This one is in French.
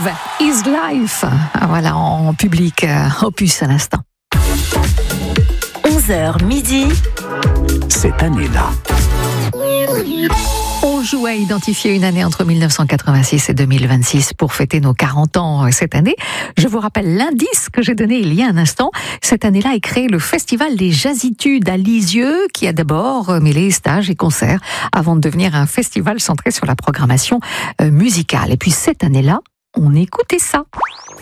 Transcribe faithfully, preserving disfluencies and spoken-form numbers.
Live is Life. Voilà, en public, euh, Opus à l'instant. onze heures midi. Cette année-là. On joue à identifier une année entre mille neuf cent quatre-vingt-six et deux mille vingt-six pour fêter nos quarante ans cette année. Je vous rappelle l'indice que j'ai donné il y a un instant. Cette année-là est créé le Festival des Jazzitudes à Lisieux, qui a d'abord mêlé stages et concerts avant de devenir un festival centré sur la programmation musicale. Et puis cette année-là, on écoutait ça.